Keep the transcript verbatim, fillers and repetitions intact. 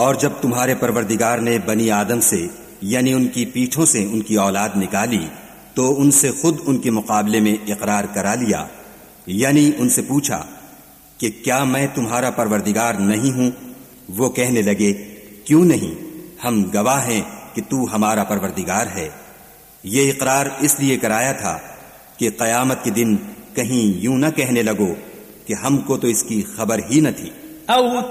और जब तुम्हारे परवरदिगार ने बनी आदम से यानी उनकी पीठों से उनकी औलाद निकाली तो उनसे खुद उनके मुकाबले में इकरार करा लिया, यानी उनसे पूछा कि क्या मैं तुम्हारा परवरदिगार नहीं हूं? वो कहने लगे, क्यों नहीं, हम गवाह हैं कि तू हमारा परवरदिगार है। ये इकरार इसलिए कराया था कि क़यामत के दिन कहीं यूं न कहने लगो कि हमको तो इसकी खबर ही न थी। أو